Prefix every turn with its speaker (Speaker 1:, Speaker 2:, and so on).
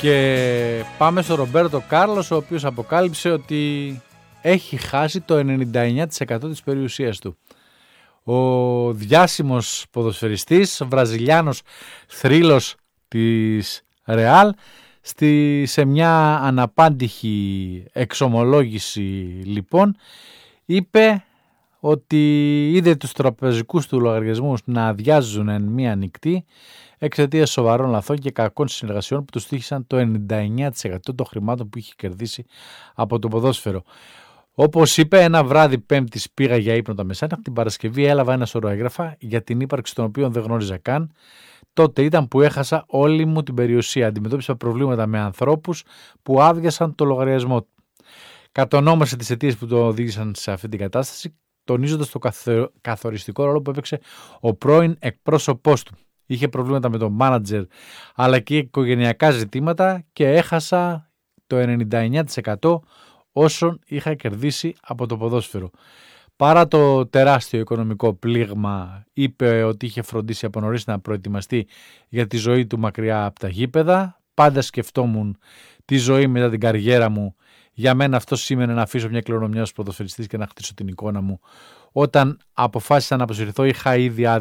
Speaker 1: Και πάμε στο Ρομπέρτο Κάρλος, ο οποίος αποκάλυψε ότι έχει χάσει το 99% της περιουσίας του. Ο διάσημος ποδοσφαιριστής, βραζιλιάνος θρύλος της Ρεάλ, σε μια αναπάντηχη εξομολόγηση λοιπόν είπε ότι είδε τους τραπεζικούς του λογαριασμούς να αδειάζουν εν μία νυχτή εξαιτίας σοβαρών λαθών και κακών συνεργασιών που του στοίχησαν το 99% των χρημάτων που είχε κερδίσει από το ποδόσφαιρο. Όπως είπε, ένα βράδυ Πέμπτης πήγα για ύπνο τα μεσάνυχτα, την Παρασκευή έλαβα ένα σωρό έγγραφα για την ύπαρξη των οποίων δεν γνώριζα καν. Τότε ήταν που έχασα όλη μου την περιουσία. Αντιμετώπισα προβλήματα με ανθρώπους που άδειασαν το λογαριασμό του. Κατονόμασε τις αιτίες που το οδήγησαν σε αυτή την κατάσταση, τονίζοντας το καθοριστικό ρόλο που έπαιξε ο πρώην εκπρόσωπός του. Είχε προβλήματα με τον μάνατζερ αλλά και οικογενειακά ζητήματα και έχασα το 99% όσων είχα κερδίσει από το ποδόσφαιρο. Παρά το τεράστιο οικονομικό πλήγμα, είπε ότι είχε φροντίσει από νωρίς να προετοιμαστεί για τη ζωή του μακριά από τα γήπεδα. Πάντα σκεφτόμουν τη ζωή μετά την καριέρα μου. Για μένα αυτό σήμαινε να αφήσω μια κληρονομιά ως ποδοσφαιριστής και να χτίσω την εικόνα μου. Όταν αποφάσισα να αποσυρθώ, είχα ήδη άδεια